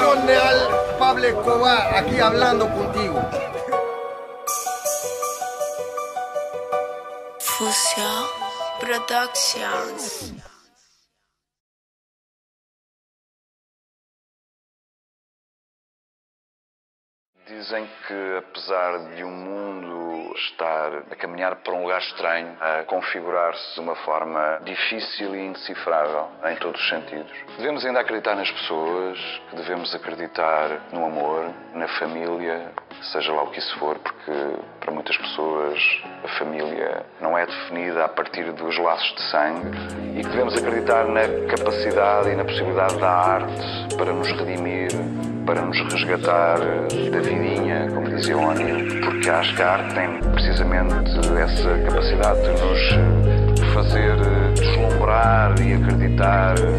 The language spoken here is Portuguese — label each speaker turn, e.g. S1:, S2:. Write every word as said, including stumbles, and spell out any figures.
S1: Coronel Pablo Escobar, aquí hablando contigo.
S2: Fusion Productions.
S3: Dizem que, apesar de um mundo estar a caminhar para um lugar estranho, a configurar-se de uma forma difícil e indecifrável em todos os sentidos, devemos ainda acreditar nas pessoas, que devemos acreditar no amor, na família, seja lá o que isso for, porque para muitas pessoas a família não é definida a partir dos laços de sangue, e que devemos acreditar na capacidade e na possibilidade da arte para nos redimir, para nos resgatar da vidinha, como dizia Ónio, porque acho que a arte tem precisamente essa capacidade de nos fazer deslumbrar e acreditar